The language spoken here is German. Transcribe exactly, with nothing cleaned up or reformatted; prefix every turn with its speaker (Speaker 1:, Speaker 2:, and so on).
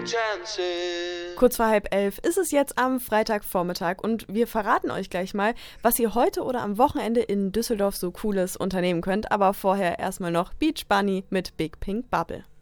Speaker 1: Kurz vor halb elf ist es jetzt am Freitagvormittag und wir verraten euch gleich mal, was ihr heute oder am Wochenende in Düsseldorf so Cooles unternehmen könnt. Aber vorher erstmal noch Beach Bunny mit Big Pink Bubble.